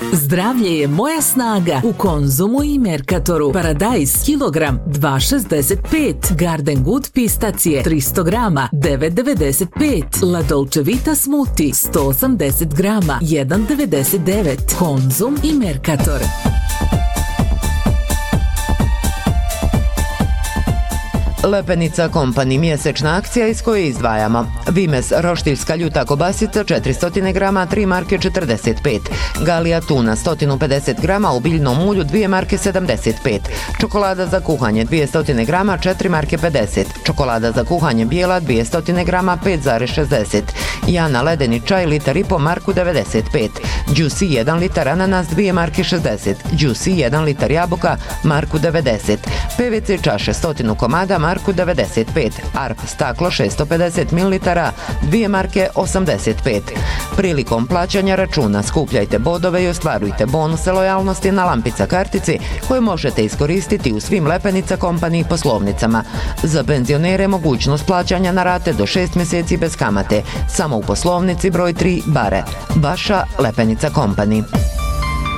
Zdravlje je moja snaga u Konzumu i Mercatoru. Paradajz kilogram 2,65. Garden Good pistacije 300 grama 9,95. La Dolce Vita Smoothie 180 grama 1,99. Konzum i Mercator. Lepenica Company, mjesečna akcija iz koje izdvajamo. Vimes roštiljska ljuta kobasica 400 grama 3 marke 45. Galija tuna 150 grama u biljnom ulju 2 marke 75. Čokolada za kuhanje 200 grama 4 marke 50. Čokolada za kuhanje bijela 200 grama 5,60. Jana ledeni čaj litar i po marku 95. Juicy 1 litar ananas 2 marke 60. Juicy 1 litar jabuka marku 90. PVC čaše 100 komada marku 95. Arp staklo 650 ml 2 marke 85. Prilikom plaćanja računa skupljajte bodove i ostvarujte bonuse lojalnosti na Lampica kartici koje možete iskoristiti u svim Lepenica Company poslovnicama. Za penzionere mogućnost plaćanja na rate do 6 mjeseci bez kamate. Samo u poslovnici broj 3 Bare. Vaša Lepenica Company.